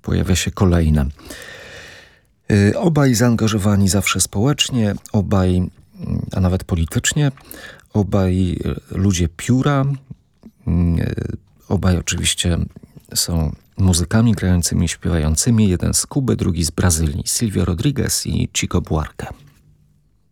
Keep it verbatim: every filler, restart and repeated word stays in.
pojawia się kolejne. Obaj zaangażowani zawsze społecznie, obaj, a nawet politycznie, obaj ludzie pióra, obaj oczywiście są muzykami grającymi, śpiewającymi, jeden z Kuby, drugi z Brazylii, Silvio Rodrigues i Chico Buarque.